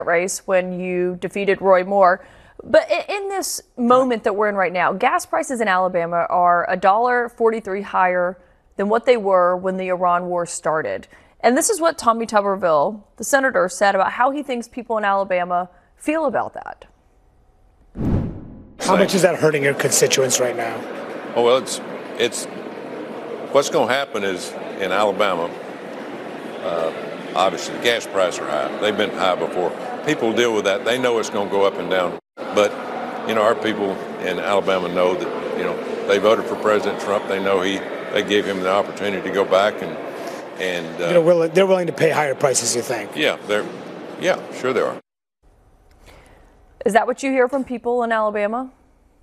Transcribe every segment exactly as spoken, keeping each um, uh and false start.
race when you defeated Roy Moore. But in this moment that we're in right now, gas prices in Alabama are one dollar and forty-three cents higher than what they were when the Iran war started. And this is what Tommy Tuberville, the senator, said about how he thinks people in Alabama feel about that. How much is that hurting your constituents right now? Oh, well, it's, it's what's going to happen is in Alabama, uh, obviously the gas prices are high. They've been high before. People deal with that. They know it's going to go up and down. But, you know, our people in Alabama know that, you know, they voted for President Trump. They know he, they gave him the opportunity to go back and, and uh, they're willing, they're willing to pay higher prices, you think? Yeah, they're, yeah, sure they are. Is that what you hear from people in Alabama?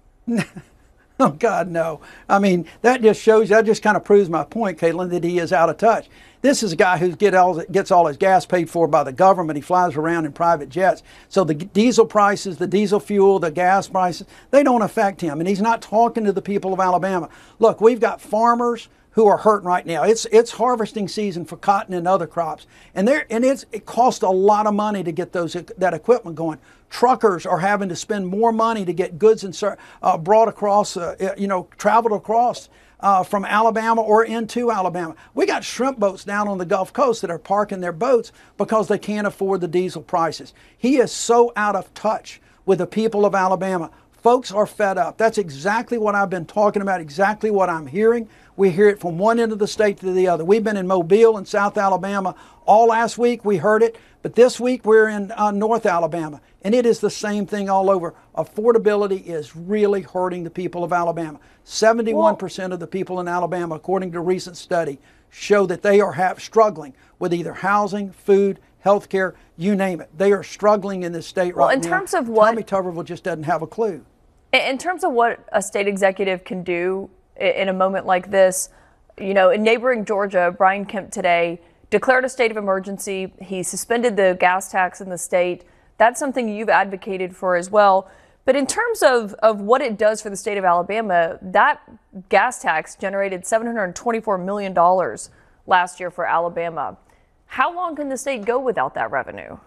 Oh, God, no. I mean, that just shows, that just kind of proves my point, Caitlin, that he is out of touch. This is a guy who get all, gets all his gas paid for by the government. He flies around in private jets. So the diesel prices, the diesel fuel, the gas prices, they don't affect him. And he's not talking to the people of Alabama. Look, we've got farmers who are hurting right now. It's it's harvesting season for cotton and other crops. And there and it's it costs a lot of money to get those that equipment going. Truckers are having to spend more money to get goods and uh, brought across, uh, you know, traveled across uh, from Alabama or into Alabama. We got shrimp boats down on the Gulf Coast that are parking their boats because they can't afford the diesel prices. He is so out of touch with the people of Alabama. Folks are fed up. That's exactly what I've been talking about, exactly what I'm hearing. We hear it from one end of the state to the other. We've been in Mobile and South Alabama all last week. We heard it. But this week we're in uh, North Alabama. And it is the same thing all over. Affordability is really hurting the people of Alabama. seventy-one percent of the people in Alabama, according to a recent study, show that they are have, struggling with either housing, food, health care, you name it. They are struggling in this state well, right in now. Terms of what, Tommy Tuberville just doesn't have a clue. In terms of what a state executive can do in a moment like this, you know, in neighboring Georgia, Brian Kemp today declared a state of emergency. He suspended the gas tax in the state. That's something you've advocated for as well. But in terms of, of what it does for the state of Alabama, that gas tax generated seven hundred twenty-four million dollars last year for Alabama. How long can the state go without that revenue?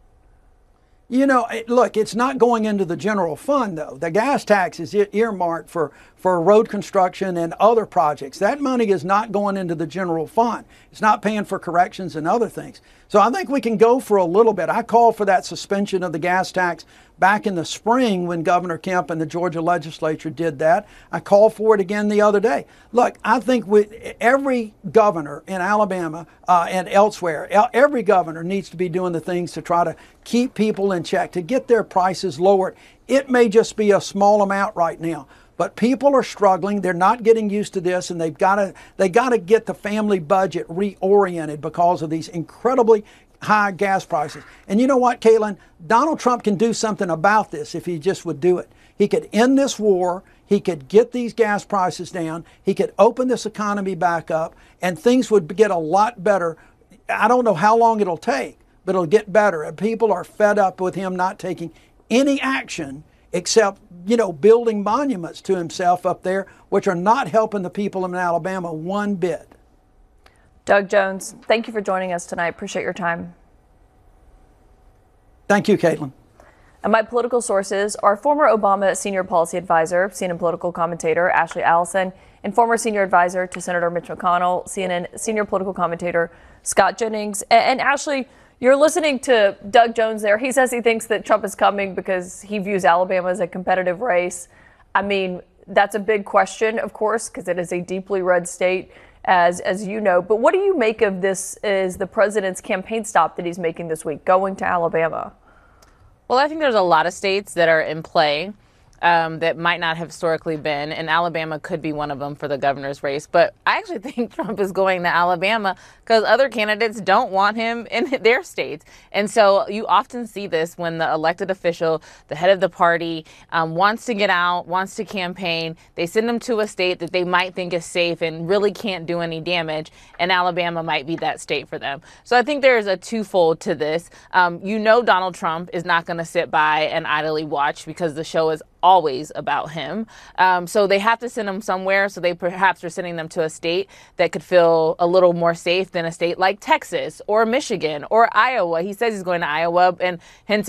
You know, look, it's not going into the general fund, though. The gas tax is earmarked for, for road construction and other projects. That money is not going into the general fund. It's not paying for corrections and other things. So I think we can go for a little bit. I called for that suspension of the gas tax back in the spring when Governor Kemp and the Georgia legislature did that. I called for it again the other day. Look, I think with every governor in Alabama uh, and elsewhere, every governor needs to be doing the things to try to keep people in check, to get their prices lowered. It may just be a small amount right now, but people are struggling. They're not getting used to this, and they've got to they got to get the family budget reoriented because of these incredibly high gas prices. And you know what, Caitlin? Donald Trump can do something about this if he just would do it. He could end this war. He could get these gas prices down. He could open this economy back up, and things would get a lot better. I don't know how long it'll take, but it'll get better. And people are fed up with him not taking any action except, you know, building monuments to himself up there, which are not helping the people in Alabama one bit. Doug Jones, thank you for joining us tonight. Appreciate your time. Thank you, Caitlin. And my political sources are former Obama senior policy advisor, C N N political commentator Ashley Allison, and former senior advisor to Senator Mitch McConnell, C N N senior political commentator Scott Jennings. And, and Ashley, you're listening to Doug Jones there. He says he thinks that Trump is coming because he views Alabama as a competitive race. I mean, that's a big question, of course, because it is a deeply red state, as as you know. But what do you make of this as the president's campaign stop that he's making this week, going to Alabama? Well, I think there's a lot of states that are in play um, that might not have historically been, and Alabama could be one of them for the governor's race. But I actually think Trump is going to Alabama because other candidates don't want him in their states. And so you often see this when the elected official, the head of the party, um, wants to get out, wants to campaign. They send them to a state that they might think is safe and really can't do any damage, and Alabama might be that state for them. So I think there's a twofold to this. Um, you know Donald Trump is not going to sit by and idly watch because the show is always about him. Um, so they have to send them somewhere. So they perhaps are sending them to a state that could feel a little more safe than a state like Texas or Michigan or Iowa. He says he's going to Iowa, and hence